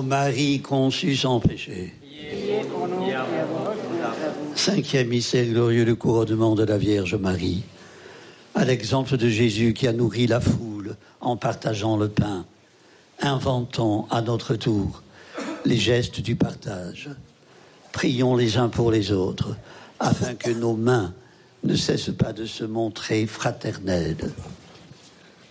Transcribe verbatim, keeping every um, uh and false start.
Marie conçue sans péché. Cinquième mystère glorieux, le couronnement de la Vierge Marie. À l'exemple de Jésus qui a nourri la foule en partageant le pain, inventons à notre tour les gestes du partage. Prions les uns pour les autres, afin que nos mains ne cessent pas de se montrer fraternelles.